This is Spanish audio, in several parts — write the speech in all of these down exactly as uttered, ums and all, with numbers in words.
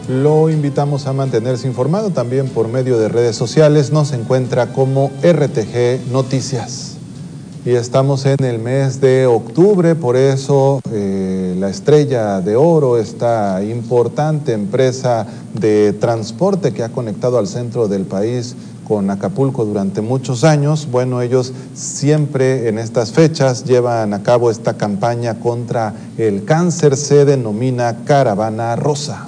Lo invitamos a mantenerse informado también por medio de redes sociales. Nos encuentra como R T G Noticias. Y estamos en el mes de octubre, por eso eh, la Estrella de Oro, esta importante empresa de transporte que ha conectado al centro del país con Acapulco durante muchos años, bueno, ellos siempre en estas fechas llevan a cabo esta campaña contra el cáncer, se denomina Caravana Rosa.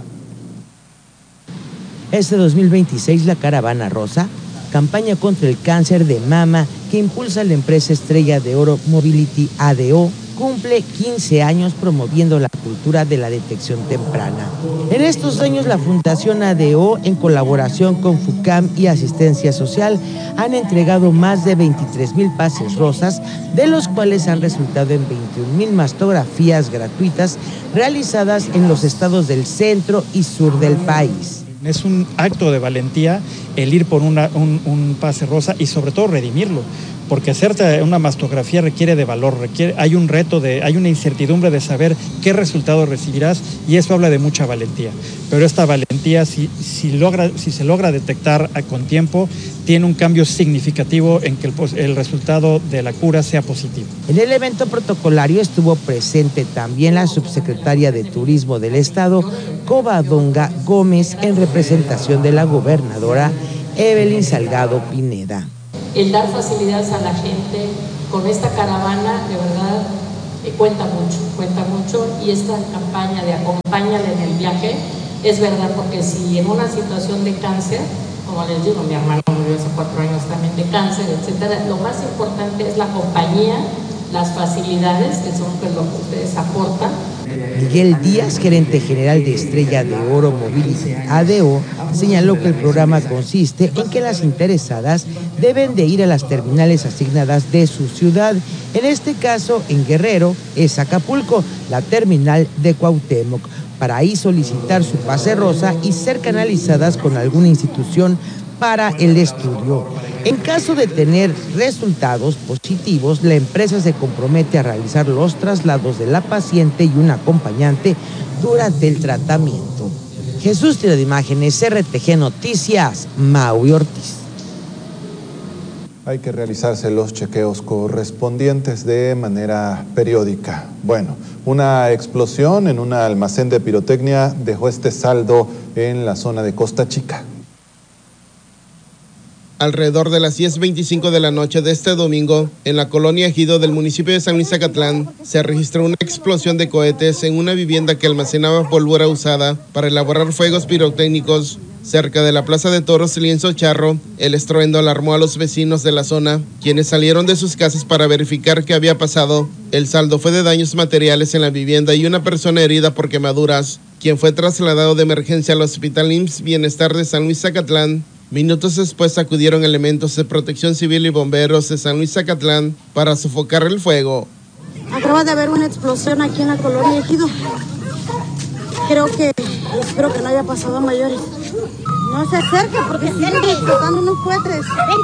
Este dos mil veintiséis la Caravana Rosa, campaña contra el cáncer de mama que impulsa la empresa Estrella de Oro Mobility A D O, cumple quince años promoviendo la cultura de la detección temprana. En estos años la Fundación A D O, en colaboración con FUCAM y Asistencia Social, han entregado más de veintitrés mil pases rosas, de los cuales han resultado en veintiún mil mastografías gratuitas realizadas en los estados del centro y sur del país. Es un acto de valentía el ir por una, un, un pase rosa y sobre todo redimirlo, porque hacerte una mastografía requiere de valor, requiere, hay un reto, de, hay una incertidumbre de saber qué resultado recibirás y eso habla de mucha valentía. Pero esta valentía, si, si, logra, si se logra detectar con tiempo, tiene un cambio significativo en que el, el resultado de la cura sea positivo. En el evento protocolario estuvo presente también la subsecretaria de Turismo del Estado, Covadonga Gómez, en representación de la gobernadora Evelyn Salgado Pineda. El dar facilidades a la gente con esta caravana, de verdad, eh, cuenta mucho, cuenta mucho, y esta campaña de acompáñale en el viaje, es verdad, porque si en una situación de cáncer, como les digo, mi hermano murió hace cuatro años también de cáncer, etcétera, lo más importante es la compañía, las facilidades, que son pues, lo que ustedes aportan. Miguel Díaz, gerente general de Estrella de Oro Mobility A D O, señaló que el programa consiste en que las interesadas deben de ir a las terminales asignadas de su ciudad. En este caso, en Guerrero, es Acapulco, la terminal de Cuauhtémoc, para ahí solicitar su pase rosa y ser canalizadas con alguna institución para el estudio. En caso de tener resultados positivos, la empresa se compromete a realizar los traslados de la paciente y un acompañante durante el tratamiento. Jesús Tiro de Imágenes, R T G Noticias, Maui Ortiz. Hay que realizarse los chequeos correspondientes de manera periódica. Bueno, una explosión en un almacén de pirotecnia dejó este saldo en la zona de Costa Chica. Alrededor de las diez veinticinco de la noche de este domingo, en la colonia Ejido del municipio de San Luis Zacatlán, se registró una explosión de cohetes en una vivienda que almacenaba pólvora usada para elaborar fuegos pirotécnicos. Cerca de la Plaza de Toros Lienzo Charro, el estruendo alarmó a los vecinos de la zona, quienes salieron de sus casas para verificar qué había pasado. El saldo fue de daños materiales en la vivienda y una persona herida por quemaduras, quien fue trasladado de emergencia al Hospital I M S S Bienestar de San Luis Zacatlán. Minutos después acudieron elementos de Protección Civil y bomberos de San Luis Zacatlán para sofocar el fuego. Acaba de haber una explosión aquí en la colonia Ejido. Creo que, espero que no haya pasado a mayores. No se acerque porque siguen explotando unos cohetes.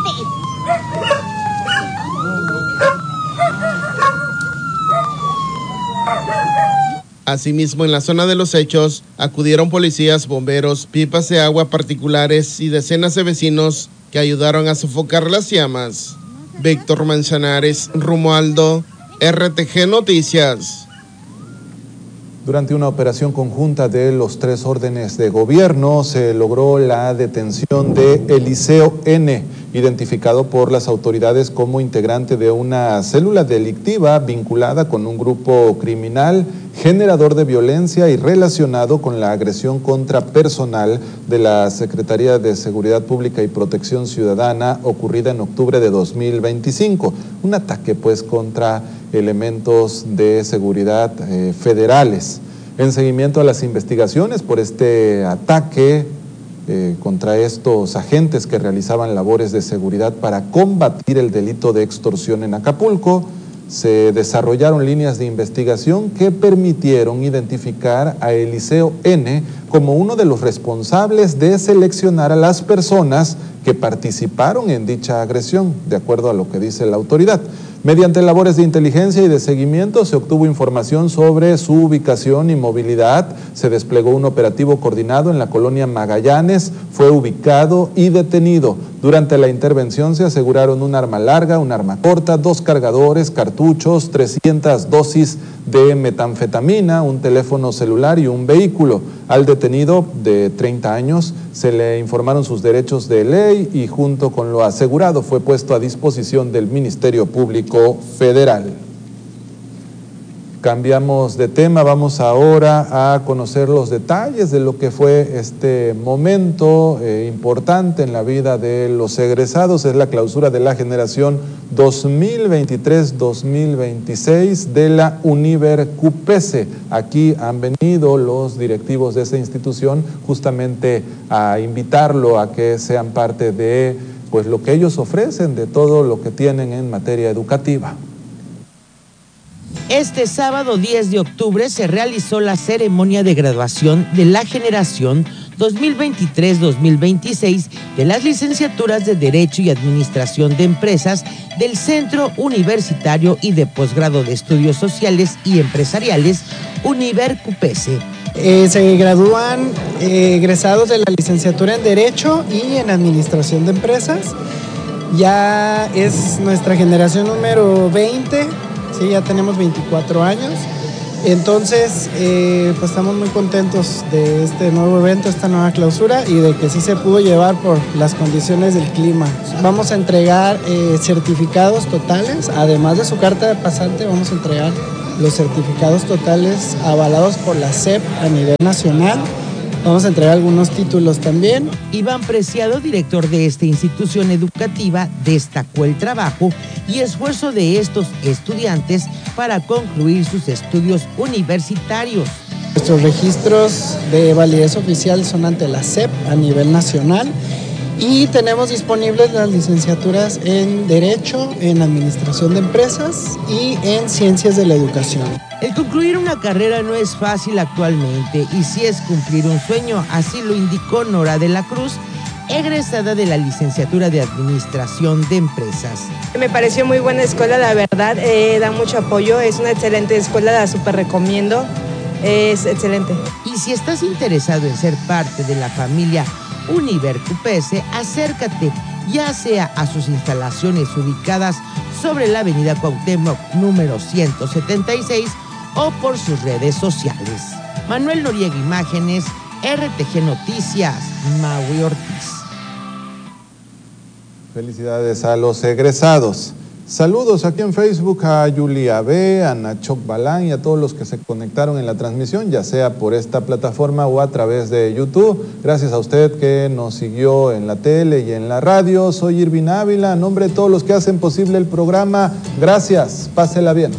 Asimismo, en la zona de los hechos, acudieron policías, bomberos, pipas de agua particulares y decenas de vecinos que ayudaron a sofocar las llamas. Víctor Manzanares, Romualdo, R T G Noticias. Durante una operación conjunta de los tres órdenes de gobierno se logró la detención de Eliseo N., identificado por las autoridades como integrante de una célula delictiva vinculada con un grupo criminal, generador de violencia y relacionado con la agresión contra personal de la Secretaría de Seguridad Pública y Protección Ciudadana ocurrida en octubre de dos mil veinticinco. Un ataque pues contra elementos de seguridad eh, federales. En seguimiento a las investigaciones por este ataque eh, contra estos agentes que realizaban labores de seguridad para combatir el delito de extorsión en Acapulco, se desarrollaron líneas de investigación que permitieron identificar a Eliseo N. como uno de los responsables de seleccionar a las personas que participaron en dicha agresión, de acuerdo a lo que dice la autoridad. Mediante labores de inteligencia y de seguimiento se obtuvo información sobre su ubicación y movilidad. Se desplegó un operativo coordinado en la colonia Magallanes, fue ubicado y detenido. Durante la intervención se aseguraron un arma larga, un arma corta, dos cargadores, cartuchos, trescientas dosis de metanfetamina, un teléfono celular y un vehículo. Al detenido de treinta años se le informaron sus derechos de ley y junto con lo asegurado fue puesto a disposición del Ministerio Público Federal. Cambiamos de tema, vamos ahora a conocer los detalles de lo que fue este momento eh, importante en la vida de los egresados. Es la clausura de la generación dos mil veintitrés dos mil veintiséis de la Univercupese. Aquí han venido los directivos de esa institución justamente a invitarlo a que sean parte de pues, lo que ellos ofrecen, de todo lo que tienen en materia educativa. Este sábado diez de octubre se realizó la ceremonia de graduación de la generación dos mil veintitrés dos mil veintiséis de las licenciaturas de Derecho y Administración de Empresas del Centro Universitario y de Posgrado de Estudios Sociales y Empresariales Univercupese. Eh, se gradúan eh, egresados de la licenciatura en Derecho y en Administración de Empresas. Ya es nuestra generación número veinte. Sí, ya tenemos veinticuatro años, entonces eh, pues estamos muy contentos de este nuevo evento, esta nueva clausura y de que sí se pudo llevar por las condiciones del clima. Vamos a entregar eh, certificados totales, además de su carta de pasante, vamos a entregar los certificados totales avalados por la S E P a nivel nacional. Vamos a entregar algunos títulos también. Iván Preciado, director de esta institución educativa, destacó el trabajo y esfuerzo de estos estudiantes para concluir sus estudios universitarios. Nuestros registros de validez oficial son ante la S E P a nivel nacional y tenemos disponibles las licenciaturas en Derecho, en Administración de Empresas y en Ciencias de la Educación. El concluir una carrera no es fácil actualmente y sí es cumplir un sueño, así lo indicó Nora de la Cruz, egresada de la licenciatura de Administración de Empresas. Me pareció muy buena escuela, la verdad, eh, da mucho apoyo, es una excelente escuela, la súper recomiendo, es excelente. Y si estás interesado en ser parte de la familia Univercupese, acércate ya sea a sus instalaciones ubicadas sobre la avenida Cuauhtémoc número ciento setenta y seis o por sus redes sociales. Manuel Noriega Imágenes, R T G Noticias, Maui Ortiz. Felicidades a los egresados. Saludos aquí en Facebook a Yulia B, a Nachoc Balán y a todos los que se conectaron en la transmisión, ya sea por esta plataforma o a través de YouTube. Gracias a usted que nos siguió en la tele y en la radio. Soy Irvin Ávila, a nombre de todos los que hacen posible el programa. Gracias, pásela bien.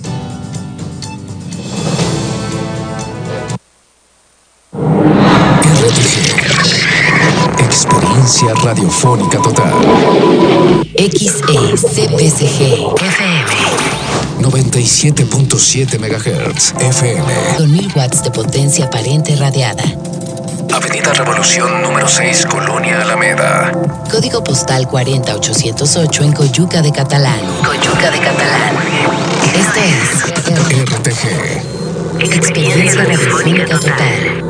Experiencia radiofónica total. X E C P C G F M noventa y siete punto siete megahertz F M. Con mil watts de potencia aparente radiada. Avenida Revolución número seis, Colonia Alameda. Código postal cuarenta ochocientos ocho en Coyuca de Catalán. Coyuca de Catalán. Esto es R T G. Experiencia radiofónica total.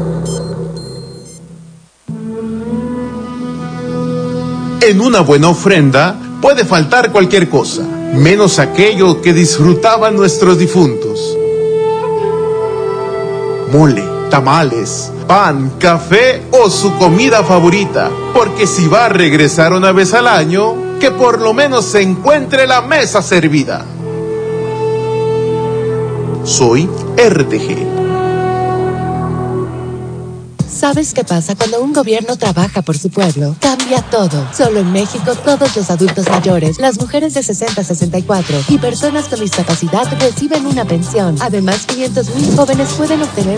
En una buena ofrenda puede faltar cualquier cosa, menos aquello que disfrutaban nuestros difuntos. Mole, tamales, pan, café o su comida favorita, porque si va a regresar una vez al año, que por lo menos se encuentre la mesa servida. Soy R T G. ¿Sabes qué pasa cuando un gobierno trabaja por su pueblo? Cambia todo. Solo en México, todos los adultos mayores, las mujeres de sesenta a sesenta y cuatro y personas con discapacidad reciben una pensión. Además, quinientos mil jóvenes pueden obtener